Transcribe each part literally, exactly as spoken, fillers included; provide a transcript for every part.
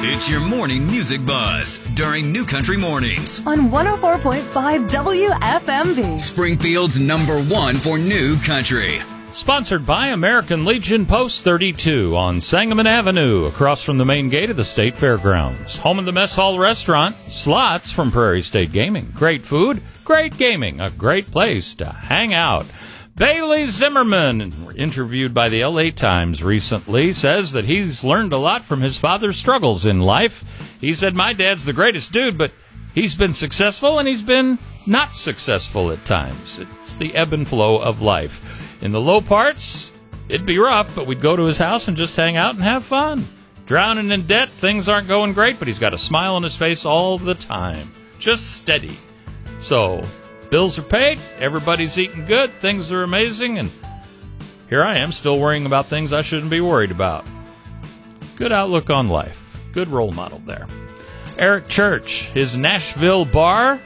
It's your morning music buzz during New Country Mornings on one oh four point five W F M V. Springfield's number one for New Country. Sponsored by American Legion Post thirty-two on Sangamon Avenue, across from the main gate of the State Fairgrounds. Home of the Mess Hall Restaurant, slots from Prairie State Gaming. Great food, great gaming, a great place to hang out. Bailey Zimmerman, interviewed by the L A Times recently, says that he's learned a lot from his father's struggles in life. He said, "My dad's the greatest dude, but he's been successful and he's been not successful at times. It's the ebb and flow of life. In the low parts, it'd be rough, but we'd go to his house and just hang out and have fun. Drowning in debt, things aren't going great, but he's got a smile on his face all the time. Just steady. So, bills are paid, everybody's eating good, things are amazing, and here I am still worrying about things I shouldn't be worried about." Good outlook on life. Good role model there. Eric Church, his Nashville bar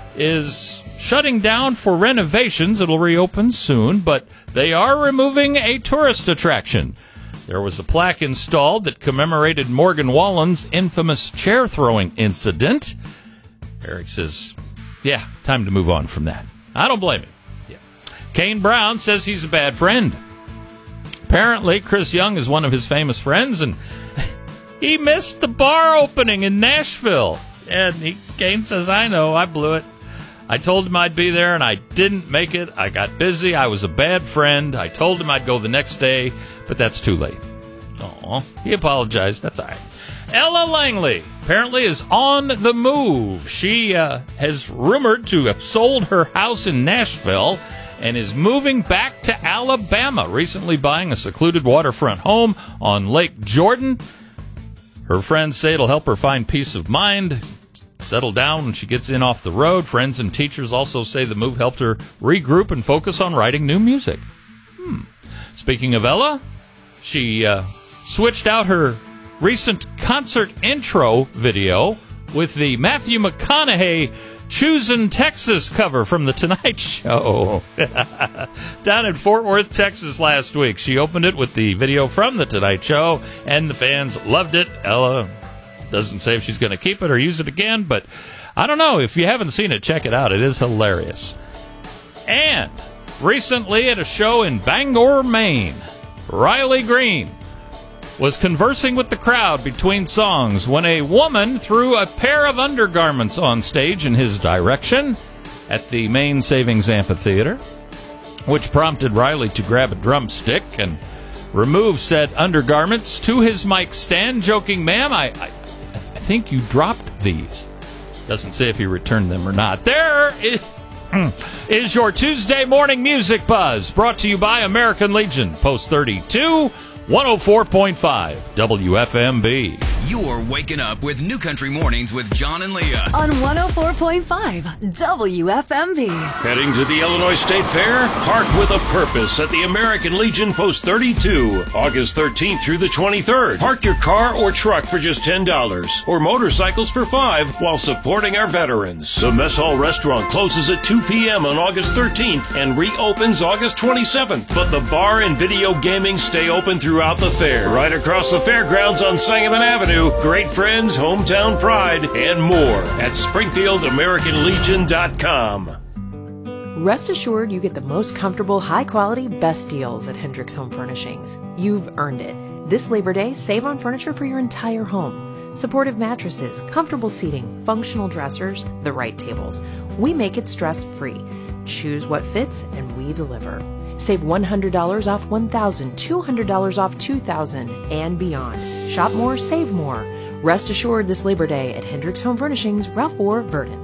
is shutting down for renovations. It'll reopen soon, but they are removing a tourist attraction. There was a plaque installed that commemorated Morgan Wallen's infamous chair-throwing incident. Eric says, yeah, time to move on from that. I don't blame him. Yeah. Kane Brown says he's a bad friend. Apparently, Chris Young is one of his famous friends, and he missed the bar opening in Nashville. And he, Kane says, I know, I blew it. I told him I'd be there, and I didn't make it. I got busy. I was a bad friend. I told him I'd go the next day, but that's too late. Aw, he apologized. That's all right. Ella Langley apparently is on the move. She uh, has rumored to have sold her house in Nashville and is moving back to Alabama, recently buying a secluded waterfront home on Lake Jordan. Her friends say it'll help her find peace of mind, settle down when she gets in off the road. Friends and teachers also say the move helped her regroup and focus on writing new music. Hmm. Speaking of Ella, she uh, switched out her recent concert intro video with the Matthew McConaughey Choosin' Texas cover from The Tonight Show. Down in Fort Worth, Texas last week. She opened it with the video from The Tonight Show, and the fans loved it. Ella doesn't say if she's going to keep it or use it again, but I don't know. If you haven't seen it, check it out. It is hilarious. And recently at a show in Bangor, Maine, Riley Green was conversing with the crowd between songs when a woman threw a pair of undergarments on stage in his direction at the Maine Savings Amphitheater, which prompted Riley to grab a drumstick and remove said undergarments to his mic stand, joking, "Ma'am, I, I I think you dropped these." Doesn't say if he returned them or not. There is, is your Tuesday morning music buzz, brought to you by American Legion Post thirty-two, one oh four point five W F M V. You're waking up with New Country Mornings with John and Leah on one oh four point five W F M V. Heading to the Illinois State Fair? Park with a purpose at the American Legion Post thirty-two, August thirteenth through the twenty-third. Park your car or truck for just ten dollars, or motorcycles for five dollars, while supporting our veterans. The Mess Hall Restaurant closes at two p.m. on August thirteenth and reopens August twenty-seventh. But the bar and video gaming stay open throughout the fair. Right across the fairgrounds on Sangamon Avenue. Great friends, hometown pride, and more at Springfield American Legion dot com. Rest assured you get the most comfortable, high-quality, best deals at Hendricks Home Furnishings. You've earned it. This Labor Day, save on furniture for your entire home. Supportive mattresses, comfortable seating, functional dressers, the right tables. We make it stress-free. Choose what fits, and we deliver. Save one hundred dollars off one thousand dollars, two hundred dollars off two thousand dollars, and beyond. Shop more, save more. Rest assured this Labor Day at Hendricks Home Furnishings, Ralph four, Verdon.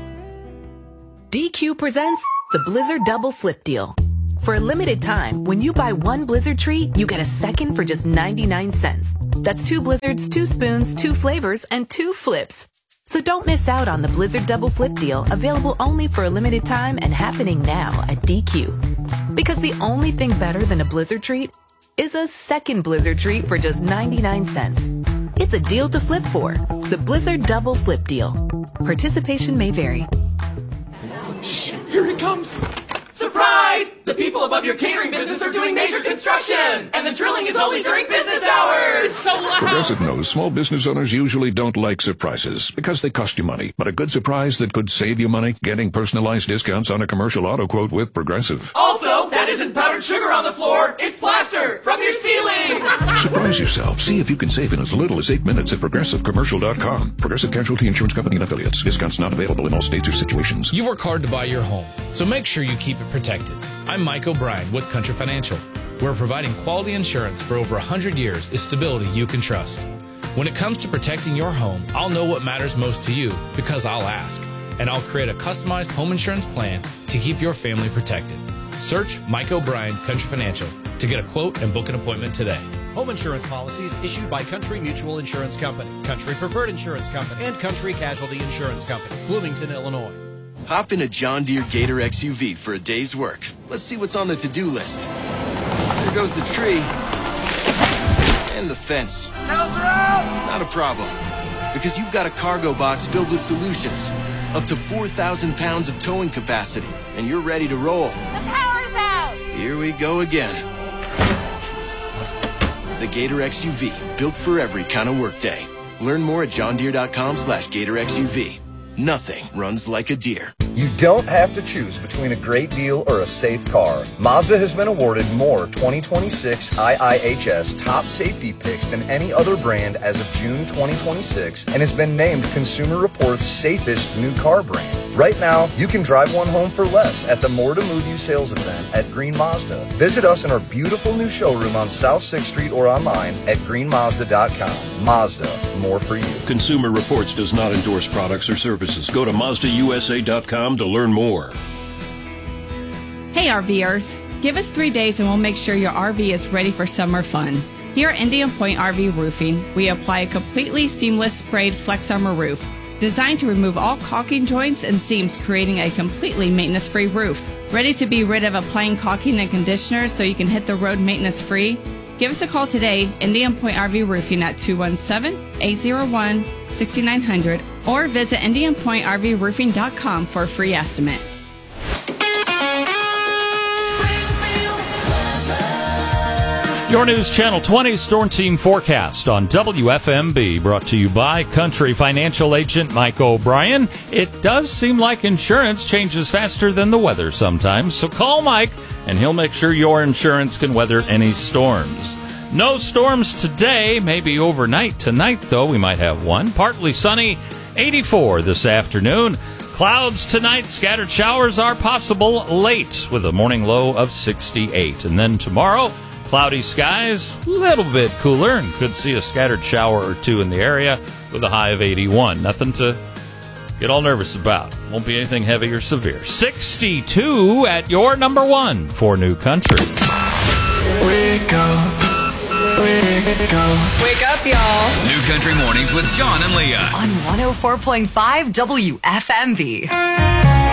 D Q presents the Blizzard Double Flip Deal. For a limited time, when you buy one Blizzard treat, you get a second for just ninety-nine cents. That's two Blizzards, two spoons, two flavors, and two flips. So don't miss out on the Blizzard Double Flip Deal, available only for a limited time and happening now at D Q. Because the only thing better than a Blizzard treat is a second Blizzard treat for just ninety-nine cents. It's a deal to flip for. The Blizzard Double Flip Deal. Participation may vary. Shh, here it comes. Surprise! The people above your catering business are doing major construction, and the drilling is only during business hours. It's so loud. Progressive knows small business owners usually don't like surprises because they cost you money. But a good surprise that could save you money, getting personalized discounts on a commercial auto quote with Progressive. Also, that isn't powdered sugar on the floor. It's plaster from your ceiling. Surprise yourself. See if you can save in as little as eight minutes at progressive commercial dot com. Progressive Casualty Insurance Company and Affiliates. Discounts not available in all states or situations. You work hard to buy your home, so make sure you keep it protected. I'm Mike O'Brien with Country Financial, where providing quality insurance for over one hundred years is stability you can trust. When it comes to protecting your home, I'll know what matters most to you because I'll ask, and I'll create a customized home insurance plan to keep your family protected. Search Mike O'Brien Country Financial to get a quote and book an appointment today. Home insurance policies issued by Country Mutual Insurance Company, Country Preferred Insurance Company, and Country Casualty Insurance Company, Bloomington, Illinois. Hop in a John Deere Gator X U V for a day's work. Let's see what's on the to-do list. There goes the tree. And the fence. Not a problem. Because you've got a cargo box filled with solutions. Up to four thousand pounds of towing capacity. And you're ready to roll. The power's out! Here we go again. The Gator X U V, built for every kind of workday. Learn more at johndeere.com slash Gator X U V. Nothing runs like a deer. You don't have to choose between a great deal or a safe car. Mazda has been awarded more twenty twenty-six I I H S top safety picks than any other brand as of June twenty twenty-six and has been named Consumer Reports' safest new car brand. Right now, you can drive one home for less at the More to Move You sales event at Green Mazda. Visit us in our beautiful new showroom on South sixth Street or online at green mazda dot com. Mazda, more for you. Consumer Reports does not endorse products or services. Go to Mazda U S A dot com to learn more. Hey RVers, give us three days and we'll make sure your R V is ready for summer fun. Here at Indian Point R V Roofing, we apply a completely seamless sprayed Flex Armor roof, designed to remove all caulking joints and seams, creating a completely maintenance-free roof. Ready to be rid of applying caulking and conditioner so you can hit the road maintenance-free? Give us a call today, Indian Point R V Roofing at two one seven, eight zero one, six nine zero zero or visit indian point r v roofing dot com for a free estimate. Your News Channel twenty Storm Team Forecast on W F M B, brought to you by Country Financial Agent Mike O'Brien. It does seem like insurance changes faster than the weather sometimes, so call Mike and he'll make sure your insurance can weather any storms. No storms today, maybe overnight. Tonight, though, we might have one. Partly sunny, eighty-four this afternoon. Clouds tonight, scattered showers are possible late with a morning low of sixty-eight. And then tomorrow, cloudy skies, a little bit cooler, and could see a scattered shower or two in the area with a high of eighty-one. Nothing to get all nervous about. Won't be anything heavy or severe. sixty-two at your number one for New Country. Wake up. Wake up. Wake up, y'all. New Country Mornings with John and Leah. On one oh four point five W F M V.